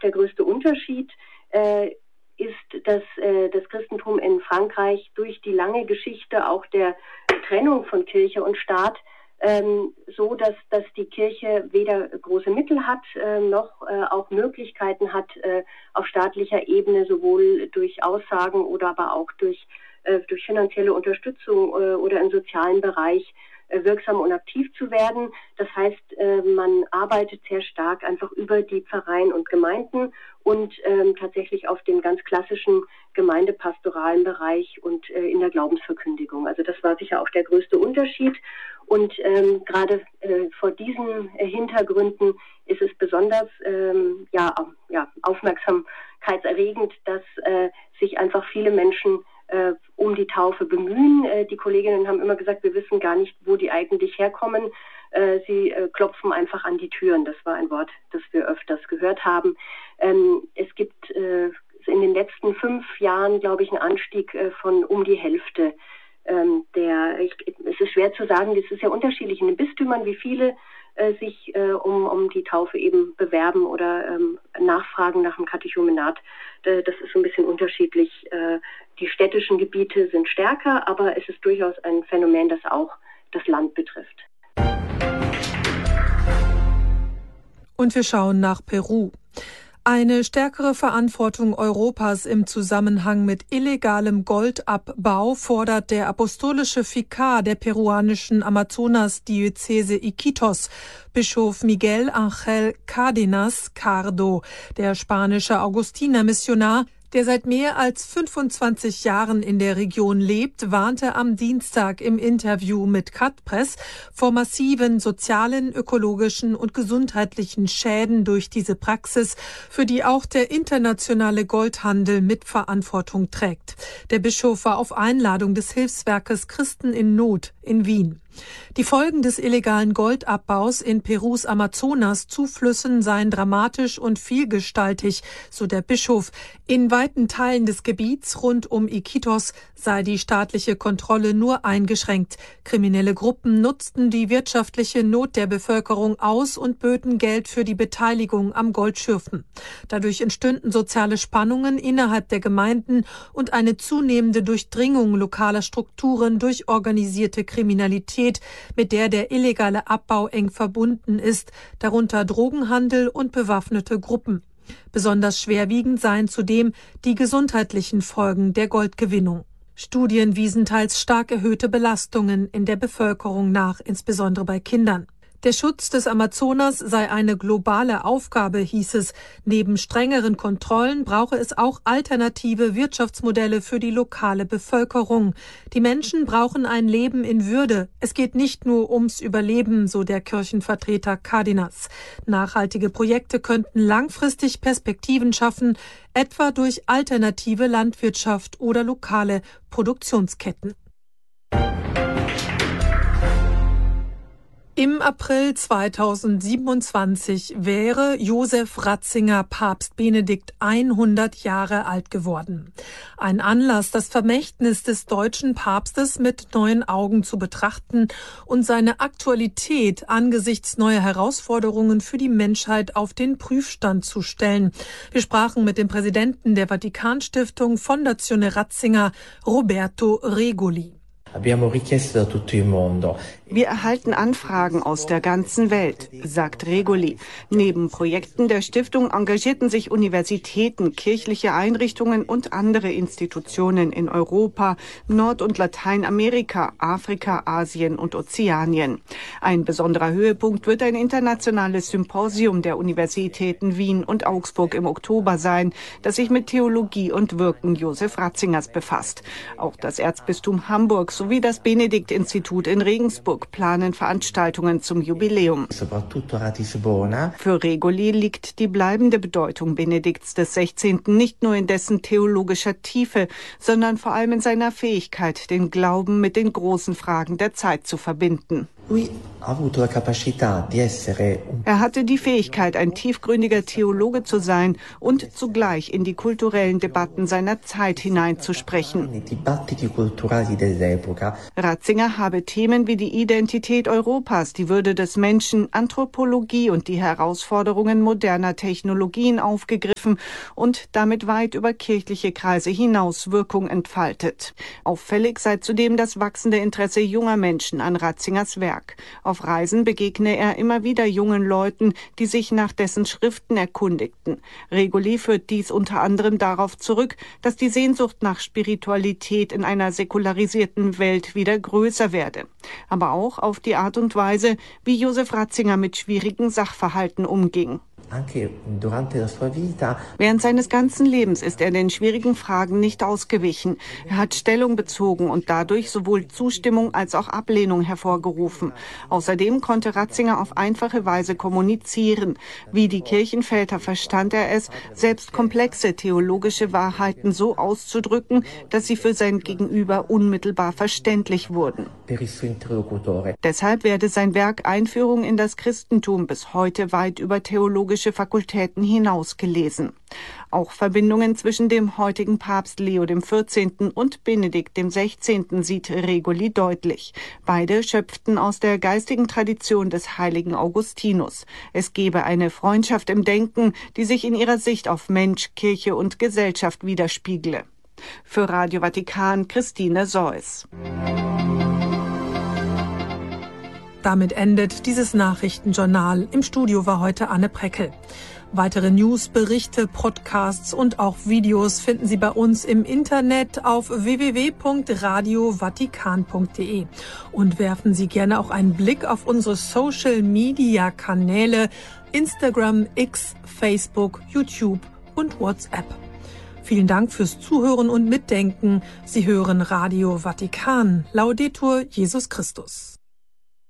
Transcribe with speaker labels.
Speaker 1: der größte Unterschied ist, dass das Christentum in Frankreich durch die lange Geschichte auch der Trennung von Kirche und Staat so, dass die Kirche weder große Mittel hat, noch auch Möglichkeiten hat, auf staatlicher Ebene sowohl durch Aussagen oder aber auch durch finanzielle Unterstützung oder im sozialen Bereich wirksam und aktiv zu werden. Das heißt, man arbeitet sehr stark einfach über die Pfarreien und Gemeinden und tatsächlich auf den ganz klassischen gemeindepastoralen Bereich und in der Glaubensverkündigung. Also das war sicher auch der größte Unterschied. Und gerade vor diesen Hintergründen ist es besonders aufmerksamkeitserregend, dass sich einfach viele Menschen um die Taufe bemühen. Die Kolleginnen haben immer gesagt, wir wissen gar nicht, wo die eigentlich herkommen. Sie klopfen einfach an die Türen. Das war ein Wort, das wir öfters gehört haben. Es gibt in den letzten 5 Jahren, glaube ich, einen Anstieg von um die Hälfte. Es ist schwer zu sagen, es ist ja unterschiedlich in den Bistümern, wie viele sich um die Taufe eben bewerben oder nachfragen nach dem Katechumenat. Das ist so ein bisschen unterschiedlich. Die städtischen Gebiete sind stärker, aber es ist durchaus ein Phänomen, das auch das Land betrifft.
Speaker 2: Und wir schauen nach Peru. Eine stärkere Verantwortung Europas im Zusammenhang mit illegalem Goldabbau fordert der apostolische Vikar der peruanischen Amazonas-Diözese Iquitos, Bischof Miguel Ángel Cárdenas Cardo. Der spanische Augustinermissionar, der seit mehr als 25 Jahren in der Region lebt, warnte am Dienstag im Interview mit Cat-Press vor massiven sozialen, ökologischen und gesundheitlichen Schäden durch diese Praxis, für die auch der internationale Goldhandel Mitverantwortung trägt. Der Bischof war auf Einladung des Hilfswerkes Christen in Not in Wien. Die Folgen des illegalen Goldabbaus in Perus Amazonas-Zuflüssen seien dramatisch und vielgestaltig, so der Bischof. In weiten Teilen des Gebiets rund um Iquitos sei die staatliche Kontrolle nur eingeschränkt. Kriminelle Gruppen nutzten die wirtschaftliche Not der Bevölkerung aus und böten Geld für die Beteiligung am Goldschürfen. Dadurch entstünden soziale Spannungen innerhalb der Gemeinden und eine zunehmende Durchdringung lokaler Strukturen durch organisierte Kriminalität, mit der illegale Abbau eng verbunden ist, darunter Drogenhandel und bewaffnete Gruppen. Besonders schwerwiegend seien zudem die gesundheitlichen Folgen der Goldgewinnung. Studien wiesen teils stark erhöhte Belastungen in der Bevölkerung nach, insbesondere bei Kindern. Der Schutz des Amazonas sei eine globale Aufgabe, hieß es. Neben strengeren Kontrollen brauche es auch alternative Wirtschaftsmodelle für die lokale Bevölkerung. Die Menschen brauchen ein Leben in Würde. Es geht nicht nur ums Überleben, so der Kirchenvertreter Cárdenas. Nachhaltige Projekte könnten langfristig Perspektiven schaffen, etwa durch alternative Landwirtschaft oder lokale Produktionsketten. Im April 2027 wäre Josef Ratzinger Papst Benedikt 100 Jahre alt geworden. Ein Anlass, das Vermächtnis des deutschen Papstes mit neuen Augen zu betrachten und seine Aktualität angesichts neuer Herausforderungen für die Menschheit auf den Prüfstand zu stellen. Wir sprachen mit dem Präsidenten der Vatikanstiftung Fondazione Ratzinger, Roberto Regoli.
Speaker 3: Wir erhalten Anfragen aus der ganzen Welt, sagt Regoli. Neben Projekten der Stiftung engagierten sich Universitäten, kirchliche Einrichtungen und andere Institutionen in Europa, Nord- und Lateinamerika, Afrika, Asien und Ozeanien. Ein besonderer Höhepunkt wird ein internationales Symposium der Universitäten Wien und Augsburg im Oktober sein, das sich mit Theologie und Wirken Josef Ratzingers befasst. Auch das Erzbistum Hamburg sowie das Benedikt-Institut in Regensburg planen Veranstaltungen zum Jubiläum. Für Regoli liegt die bleibende Bedeutung Benedikts XVI. Nicht nur in dessen theologischer Tiefe, sondern vor allem in seiner Fähigkeit, den Glauben mit den großen Fragen der Zeit zu verbinden. Er hatte die Fähigkeit, ein tiefgründiger Theologe zu sein und zugleich in die kulturellen Debatten seiner Zeit hineinzusprechen. Ratzinger habe Themen wie die Identität Europas, die Würde des Menschen, Anthropologie und die Herausforderungen moderner Technologien aufgegriffen und damit weit über kirchliche Kreise hinaus Wirkung entfaltet. Auffällig sei zudem das wachsende Interesse junger Menschen an Ratzingers Werk. Auf Reisen begegne er immer wieder jungen Leuten, die sich nach dessen Schriften erkundigten. Regoli führt dies unter anderem darauf zurück, dass die Sehnsucht nach Spiritualität in einer säkularisierten Welt wieder größer werde. Aber auch auf die Art und Weise, wie Josef Ratzinger mit schwierigen Sachverhalten umging. Während seines ganzen Lebens ist er den schwierigen Fragen nicht ausgewichen. Er hat Stellung bezogen und dadurch sowohl Zustimmung als auch Ablehnung hervorgerufen. Außerdem konnte Ratzinger auf einfache Weise kommunizieren. Wie die Kirchenväter verstand er es, selbst komplexe theologische Wahrheiten so auszudrücken, dass sie für sein Gegenüber unmittelbar verständlich wurden. Deshalb werde sein Werk Einführung in das Christentum bis heute weit über theologische Fakultäten hinaus gelesen. Auch Verbindungen zwischen dem heutigen Papst Leo XIV. Und Benedikt XVI. Sieht Regoli deutlich. Beide schöpften aus der geistigen Tradition des heiligen Augustinus. Es gebe eine Freundschaft im Denken, die sich in ihrer Sicht auf Mensch, Kirche und Gesellschaft widerspiegle. Für Radio Vatikan, Christine Seuss.
Speaker 2: Damit endet dieses Nachrichtenjournal. Im Studio war heute Anne Preckel. Weitere News, Berichte, Podcasts und auch Videos finden Sie bei uns im Internet auf www.radiovatikan.de. Und werfen Sie gerne auch einen Blick auf unsere Social-Media-Kanäle Instagram, X, Facebook, YouTube und WhatsApp. Vielen Dank fürs Zuhören und Mitdenken. Sie hören Radio Vatikan. Laudetur Jesus Christus.